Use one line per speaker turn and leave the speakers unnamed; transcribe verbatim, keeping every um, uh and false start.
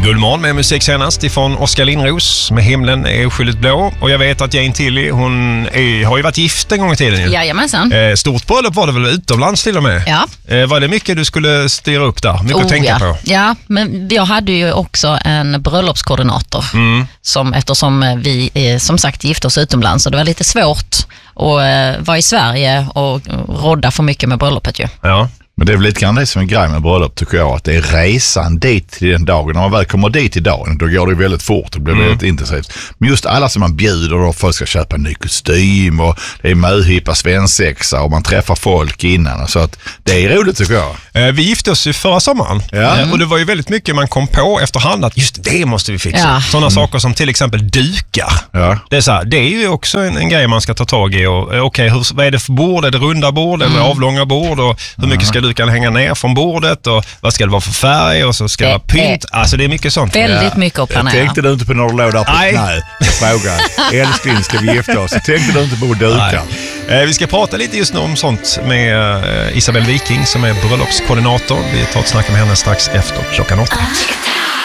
Gullmorgon med musik senast ifrån Oskar Lindros med Himlen är oskyldigt blå. Och jag vet att Jane Tilly, hon är, har ju varit gift en gång i tiden. Ju.
Jajamensan.
Eh, stort bröllop var det väl utomlands till och med?
Ja.
Eh, var det mycket du skulle styra upp där? Mycket
oh,
att tänka
ja.
på?
Ja, men jag hade ju också en bröllopskoordinator. Mm. Som, eftersom vi eh, som sagt gifte oss utomlands, så det var lite svårt att eh, vara i Sverige och rodda för mycket med bröllopet ju.
Ja.
Men det är väl lite grann det som är grej med bröllop, tycker jag, att det är resan dit till den dagen. När man väl kommer dit i dagen, då går det väldigt fort och blir mm. väldigt intensivt. Men just alla som man bjuder och folk ska köpa en ny kostym och det är möhippa svensexa och man träffar folk innan. Så att det är roligt, tycker jag.
Eh, vi gifte oss ju förra sommaren
ja.
eh, och det var ju väldigt mycket man kom på efterhand att just det måste vi fixa.
Ja.
Sådana mm. saker som till exempel dukar.
Ja.
Det är så här, det är ju också en, en grej man ska ta tag i. Och, eh, okay, hur, vad är det för bord? Är det runda bord eller mm. avlånga bord? Och hur mycket ska du kan hänga ner från bordet och vad ska det vara för färg och så ska det, det vara pynt. Alltså det är mycket sånt.
Väldigt
ja.
mycket att planera.
Tänkte du inte på när du låg där på knä och frågade, älskling, ska vi gifta oss? Tänkte du inte på dukar?
Eh, vi ska prata lite just nu om sånt med eh, Isabel Viking som är bröllopskoordinator. Vi tar ett snack med henne strax efter klockan åtta.